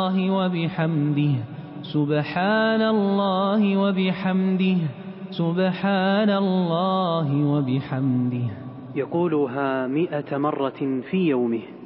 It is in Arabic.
الله وبحمده سبحان الله وبحمده سبحان الله وبحمده. يقولها 100 مرة في يومه.